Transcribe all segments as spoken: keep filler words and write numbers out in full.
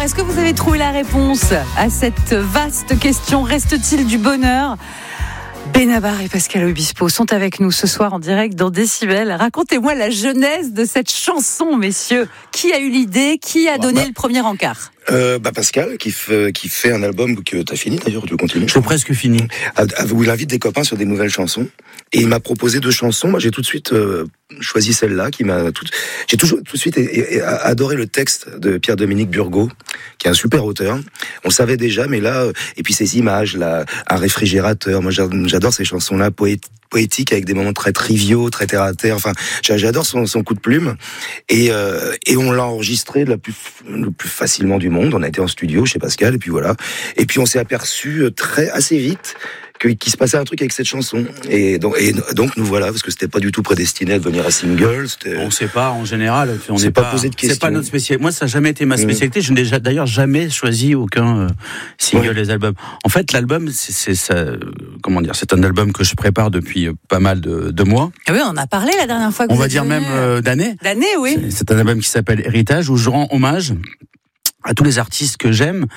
est-ce que vous avez trouvé la réponse à cette vaste question? Reste-t-il du bonheur? Benabar et Pascal Obispo sont avec nous ce soir en direct dans Décibel. Racontez-moi la genèse de cette chanson, messieurs. Qui a eu l'idée? Qui a donné bah, le premier encart? Euh, bah Pascal, qui fait, qui fait un album que t'as fini d'ailleurs, tu continues. J'ai presque fini. Où il invite des copains sur des nouvelles chansons. Et il m'a proposé deux chansons. Moi, j'ai tout de suite euh, choisi celle-là, qui m'a tout. J'ai toujours tout de suite et, et, adoré le texte de Pierre-Dominique Burgot, qui est un super auteur. On savait déjà, mais là, et puis ces images, là, un réfrigérateur. Moi, j'adore ces chansons-là, poétiques. poétique avec des moments très triviaux, très terre à terre. Enfin, j'adore son, son coup de plume. Et, euh, et on l'a enregistré la plus, le plus facilement du monde. On a été en studio chez Pascal et puis voilà. Et puis on s'est aperçu très assez vite que, qu'il se passait un truc avec cette chanson. Et donc, et donc nous voilà, parce que c'était pas du tout prédestiné à devenir un single. C'était... On sait pas, en général, on n'est pas, pas posé de questions. C'est pas notre spécialité. Moi, ça n'a jamais été ma spécialité. Mmh. Je n'ai d'ailleurs jamais choisi aucun euh, single ouais. des albums. En fait, l'album, c'est, c'est ça, euh, comment dire, c'est un album que je prépare depuis euh, pas mal de, de mois. Ah oui, on en a parlé la dernière fois. Que on vous va dire venu... même euh, d'années. D'années, oui. C'est, c'est un album qui s'appelle Héritage, où je rends hommage à tous les artistes que j'aime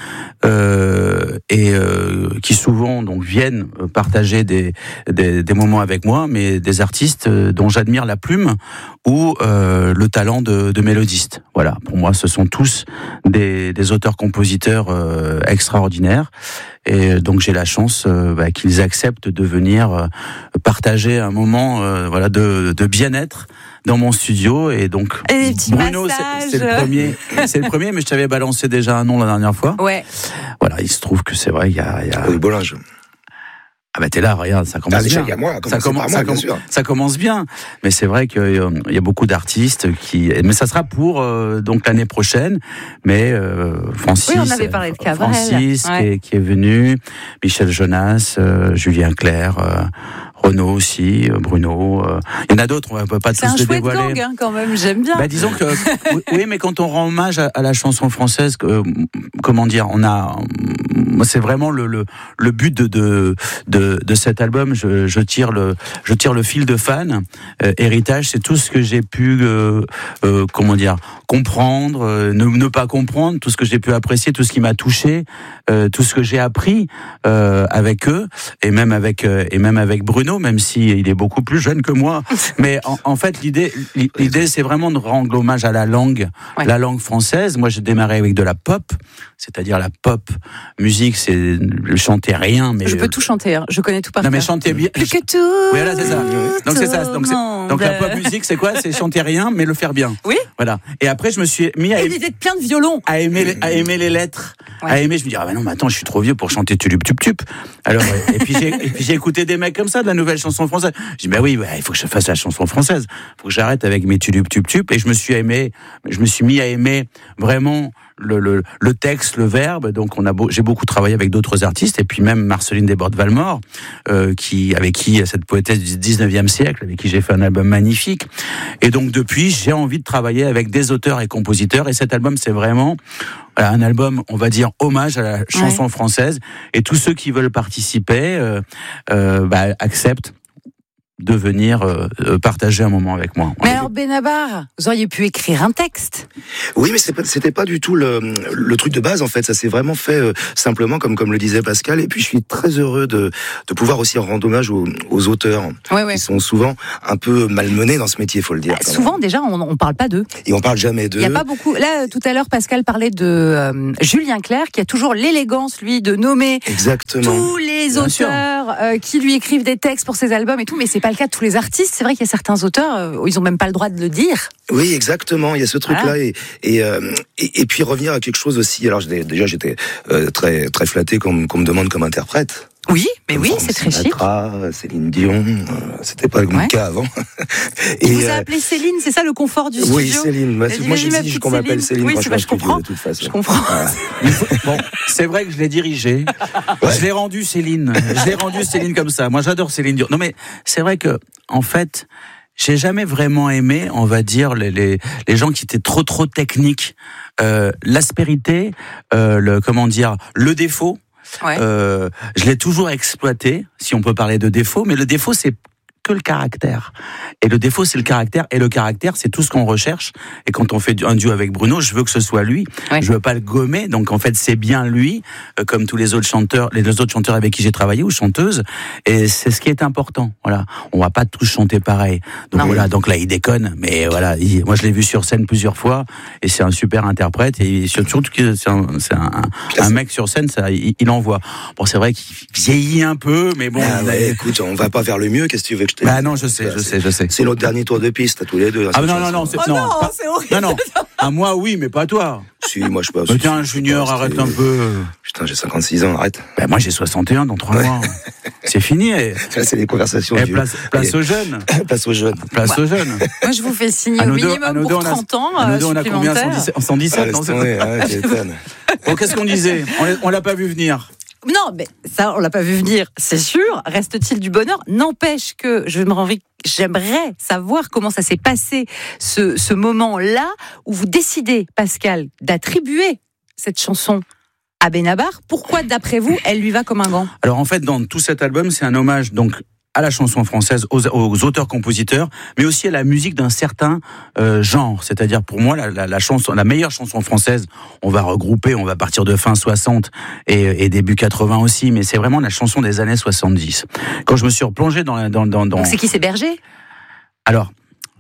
euh, et euh, qui souvent donc viennent partager des, des des moments avec moi, mais des artistes dont j'admire la plume ou euh, le talent de, de mélodiste. Voilà, pour moi, ce sont tous des, des auteurs-compositeurs euh, extraordinaires. Et donc j'ai la chance euh, bah, qu'ils acceptent de venir euh, partager un moment euh, voilà de, de bien-être dans mon studio. Et donc et Bruno c'est, c'est le premier c'est le premier mais je t'avais balancé déjà un nom la dernière fois. Ouais. Voilà, il se trouve que c'est vrai, il y a il y a oui, Bollinge. Ah bah t'es là, regarde, ça commence ah, bien. À moi, ça, commence, moi, ça, com- ça commence bien, mais c'est vrai qu'il euh, y a beaucoup d'artistes qui. Mais ça sera pour euh, donc l'année prochaine. Mais euh, Francis, oui, on avait parlé de Cabrel. Francis ouais. qui, est, qui est venu, Michel Jonas, euh, Julien Clerc. Euh, Renaud aussi, Bruno. Euh, il y en a d'autres, on ne peut pas c'est tous les dévoiler. C'est un chouette gang, hein, quand même, j'aime bien. Bah, disons que, oui, mais quand on rend hommage à, à la chanson française, euh, comment dire, on a, c'est vraiment le, le, le but de, de, de, de cet album. Je, je, tire le, je tire le fil de fan. Euh, Héritage, c'est tout ce que j'ai pu, euh, euh, comment dire, comprendre, euh, ne, ne pas comprendre, tout ce que j'ai pu apprécier, tout ce qui m'a touché, euh, tout ce que j'ai appris euh, avec eux, et même avec, euh, et même avec Bruno. Même si il est beaucoup plus jeune que moi, mais en, en fait l'idée, l'idée c'est vraiment de rendre hommage à la langue, ouais. la langue française. Moi, j'ai démarré avec de la pop, c'est-à-dire la pop musique, c'est chanter rien, mais je peux tout chanter, hein. Je connais tout par cœur. Non mais chanter bien. Plus que tout. Oui, voilà, c'est ça. Donc c'est ça. Donc, c'est, donc la pop musique, c'est quoi? C'est chanter rien, mais le faire bien. Oui. Voilà. Et après, je me suis mis à aimer, et plein de violons, à aimer, les, à aimer les lettres, ouais. à aimer. Je me dis ah ben non, mais attends, je suis trop vieux pour chanter tulup tup tup. Alors et puis j'ai, et puis j'ai écouté des mecs comme ça de la nouvelle chanson française. Je dis ben oui, ouais, il faut que je fasse la chanson française. Il faut que j'arrête avec mes tulup tup tup. Et je me suis aimé, je me suis mis à aimer vraiment le, le, le texte, le verbe. Donc on a beau, j'ai beaucoup travaillé avec d'autres artistes et puis même Marceline Desbordes-Valmore, euh, qui avec qui cette poétesse du dix-neuvième siècle, avec qui j'ai fait un album magnifique. Et donc depuis, j'ai envie de travailler avec des auteurs et compositeurs. Et cet album, c'est vraiment voilà, un album, on va dire, hommage à la chanson ouais. française. Et tous ceux qui veulent participer, euh, euh, bah, acceptent de venir euh, partager un moment avec moi. Mais alors Benabar, vous auriez pu écrire un texte. Oui, mais c'est pas, c'était pas du tout le, le truc de base en fait. Ça s'est vraiment fait euh, simplement comme comme le disait Pascal. Et puis je suis très heureux de de pouvoir aussi rendre hommage aux, aux auteurs ouais, ouais. qui sont souvent un peu malmenés dans ce métier, faut le dire. Bah, souvent même. Déjà, on on parle pas d'eux. Et on parle jamais d'eux. Il y a pas beaucoup. Là, tout à l'heure, Pascal parlait de euh, Julien Clerc, qui a toujours l'élégance lui de nommer Exactement. tous les Bien auteurs euh, qui lui écrivent des textes pour ses albums et tout. Mais c'est pas le cas de tous les artistes. C'est vrai qu'il y a certains auteurs, euh, ils ont même pas le droit de le dire. Oui, exactement. Il y a ce truc-là voilà. et et, euh, et et puis revenir à quelque chose aussi. Alors déjà, j'étais euh, très très flatté qu'on, qu'on me demande comme interprète. Oui, mais comme oui, Franck c'est très Sinatra, chic. Céline Dion, euh, c'était pas le ouais. cas avant. Et il vous a appelé Céline, c'est ça le confort du studio? Oui, Céline. Moi, moi j'exige qu'on m'appelle Céline oui, quand je, je comprends. De toute façon. Je comprends. Voilà. Bon, c'est vrai que je l'ai dirigé. Ouais. Je l'ai rendu Céline. Je l'ai rendu Céline comme ça. Moi, j'adore Céline Dion. Non, mais c'est vrai que, en fait, j'ai jamais vraiment aimé, on va dire, les les, les gens qui étaient trop trop techniques. Euh, l'aspérité, euh, le comment dire, le défaut. Ouais. Euh, je l'ai toujours exploité, si on peut parler de défaut, mais le défaut, c'est que le caractère. Et le défaut, c'est le caractère. Et le caractère, c'est tout ce qu'on recherche. Et quand on fait un duo avec Bruno, je veux que ce soit lui. Oui. Je veux pas le gommer. Donc, en fait, c'est bien lui, euh, comme tous les autres chanteurs, les deux autres chanteurs avec qui j'ai travaillé ou chanteuses. Et c'est ce qui est important. Voilà. On va pas tous chanter pareil. Donc, non, voilà. Oui. Donc là, il déconne. Mais voilà. Il, moi, je l'ai vu sur scène plusieurs fois. Et c'est un super interprète. Et surtout que c'est un, c'est un, un mec sur scène, ça, il, il envoie. Bon, c'est vrai qu'il vieillit un peu, mais bon. Ah ouais, écoute, on va pas vers le mieux. Qu'est-ce que tu veux que je te Bah non, je sais, je sais, je sais. C'est notre dernier tour de piste, à tous les deux. Ah non, non, non, c'est, oh non, non, pas, c'est horrible. Non, non. À moi, oui, mais pas toi. Si, moi je peux. Mais tiens, Junior, arrête un peu. Putain, j'ai cinquante-six ans, arrête. Ben moi, j'ai soixante et un dans trois ouais. mois. C'est fini. Et... Ça, c'est les conversations. Et place, place aux jeunes. Place aux jeunes. Place ouais. aux jeunes. Moi, je vous fais signer au minimum deux, pour trente ans. À nous deux, on a combien? cent dix-sept ans. Bon, qu'est-ce qu'on disait? On l'a pas vu venir. Non, mais ça, on l'a pas vu venir, c'est sûr. Reste-t-il du bonheur? N'empêche que je me envie, j'aimerais savoir comment ça s'est passé, ce, ce moment-là où vous décidez, Pascal, d'attribuer cette chanson à Benabar. Pourquoi, d'après vous, elle lui va comme un gant? Alors, en fait, dans tout cet album, c'est un hommage, donc, à la chanson française, aux, aux auteurs-compositeurs, mais aussi à la musique d'un certain euh, genre. C'est-à-dire, pour moi, la, la, la, chanson, la meilleure chanson française, on va regrouper, on va partir de fin soixante et, et début quatre-vingts aussi, mais c'est vraiment la chanson des années soixante-dix. Quand je me suis replongé dans... dans, dans, dans... Donc c'est qui, c'est Berger? Alors...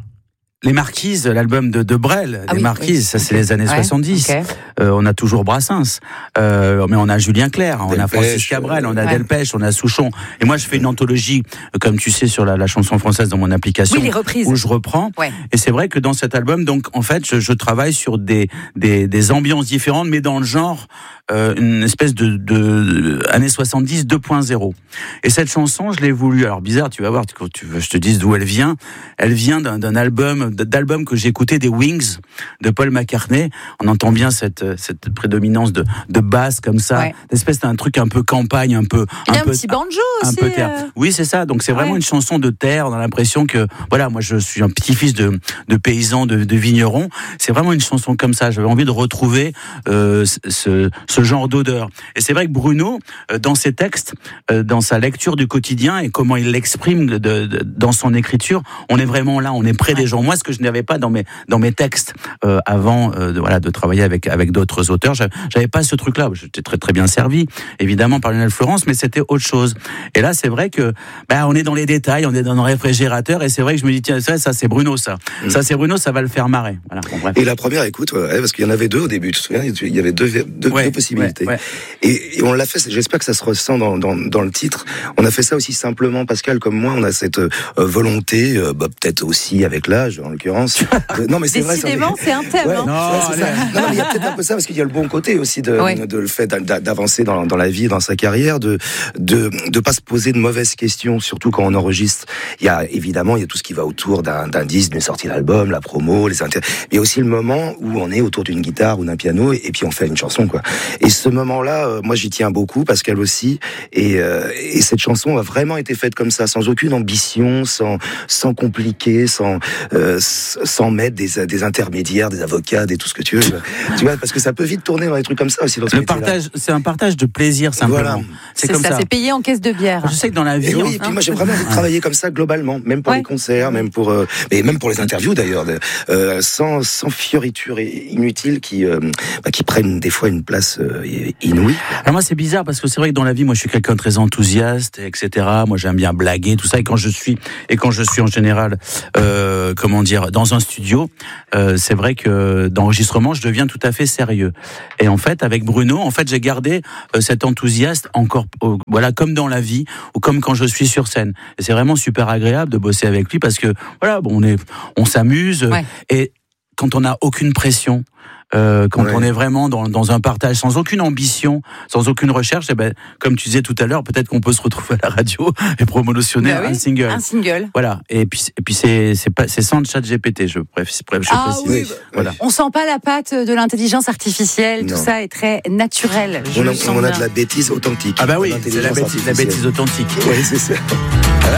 Les Marquises, l'album de, de Brel, ah Les oui, Marquises, oui. ça c'est okay. les années ouais, soixante-dix. Okay. Euh, on a toujours Brassens, euh, mais on a Julien Clerc, on Delpech, a Francis Cabrel, on a ouais. Delpech, on a Souchon. Et moi je fais une anthologie, comme tu sais, sur la, la chanson française dans mon application, oui, les reprises. Où je reprends. Ouais. Et c'est vrai que dans cet album, donc en fait, je, je travaille sur des, des, des ambiances différentes, mais dans le genre, euh, une espèce de, de années soixante-dix deux point zéro. Et cette chanson, je l'ai voulu. Alors bizarre, tu vas voir, quand tu veux, je te dise d'où elle vient. Elle vient d'un, d'un album. d'albums que j'écoutais, des Wings de Paul McCartney. On entend bien cette cette prédominance de de basse comme ça, ouais. D'espèce d'un truc un peu campagne, un peu il y a un, un peu, petit banjo un aussi. Peu terre. Euh... Oui, c'est ça. Donc c'est vraiment ouais. une chanson de terre. On a l'impression que voilà, moi je suis un petit-fils de de paysan, de, de vigneron. C'est vraiment une chanson comme ça. J'avais envie de retrouver euh, ce ce genre d'odeur. Et c'est vrai que Bruno, euh, dans ses textes, euh, dans sa lecture du quotidien et comment il l'exprime de, de, de, dans son écriture, on est vraiment là. On est près ouais. des gens. Moi, ce que je n'avais pas dans mes dans mes textes euh, avant euh, de voilà de travailler avec avec d'autres auteurs, j'avais pas ce truc là. J'étais très très bien servi évidemment par Lionel Florence, mais c'était autre chose. Et là c'est vrai que bah on est dans les détails, on est dans le réfrigérateur et c'est vrai que je me dis tiens ça, ça c'est Bruno ça mmh. ça c'est Bruno, ça va le faire marrer. Voilà, bon, bref. Et la première écoute ouais, parce qu'il y en avait deux au début, tu te souviens, il y avait deux deux, ouais, deux possibilités ouais, ouais. Et, et on l'a fait, j'espère que ça se ressent dans, dans dans le titre. On a fait ça aussi simplement, Pascal comme moi, on a cette euh, volonté euh, bah, peut-être aussi avec l'âge en l'occurrence. Non mais c'est vrai. Décidément, c'est un thème. Ouais, hein. non, ouais, c'est ça. non, non, mais il y a peut-être un peu ça parce qu'il y a le bon côté aussi de, ouais. de le fait d'avancer dans, dans la vie, dans sa carrière, de de de pas se poser de mauvaises questions, surtout quand on enregistre. Il y a évidemment il y a tout ce qui va autour d'un, d'un disque, d'une sortie d'album, la promo, les inter. Il y a aussi le moment où on est autour d'une guitare ou d'un piano et, et puis on fait une chanson quoi. Et ce moment-là, euh, moi j'y tiens beaucoup, Pascal aussi. Et, euh, et cette chanson a vraiment été faite comme ça, sans aucune ambition, sans sans compliquer, sans euh, sans mettre des des intermédiaires, des avocats, des tout ce que tu veux. Tu vois, parce que ça peut vite tourner dans des trucs comme ça aussi. Dans ce le partage, c'est un partage de plaisir simplement. Voilà. C'est, c'est comme ça. ça. C'est payé en caisse de bière. Je sais que dans la vie. Et oui, et puis moi j'ai vraiment envie de travailler comme ça globalement, même pour ouais. les concerts, même pour, euh, mais même pour les interviews d'ailleurs, euh, sans sans fioritures inutiles qui euh, bah, qui prennent des fois une place euh, inouïe. Alors moi c'est bizarre parce que c'est vrai que dans la vie, moi je suis quelqu'un de très enthousiaste, et cetera. Moi j'aime bien blaguer, tout ça. Et quand je suis et quand je suis en général, euh, comment dire, dans un studio, euh, c'est vrai que d'enregistrement, je deviens tout à fait sérieux. Et en fait, avec Bruno, en fait, j'ai gardé euh, cet enthousiasme encore, euh, voilà, comme dans la vie ou comme quand je suis sur scène. Et c'est vraiment super agréable de bosser avec lui parce que voilà, bon, on est, on s'amuse ouais. et quand on n'a aucune pression. Euh, quand ouais. on est vraiment dans, dans un partage sans aucune ambition, sans aucune recherche, et ben, comme tu disais tout à l'heure, peut-être qu'on peut se retrouver à la radio et promotionner bah oui, un single. Un single. Voilà. Et puis, et puis c'est, c'est, pas, c'est sans chat G P T, je précise. Je ah oui, bah, voilà. On sent pas la patte de l'intelligence artificielle, non. Tout ça est très naturel. On a, on a de la bêtise authentique. Ah bah oui, c'est la bêtise, la bêtise authentique. Oui, c'est ça.